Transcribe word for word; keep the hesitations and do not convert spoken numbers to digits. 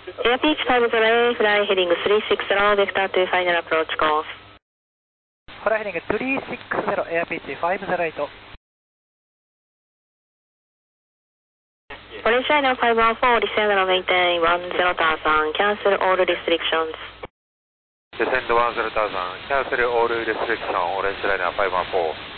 Air Peach five zero A, fly heading three six zero, vector to final approach course. Fly heading three six zero, Air Peach five zero eight. Orange Liner five one four, descend and maintain one zero thousand, cancel all restrictions. Descend one zero thousand, cancel all restriction, Orange Liner five one four.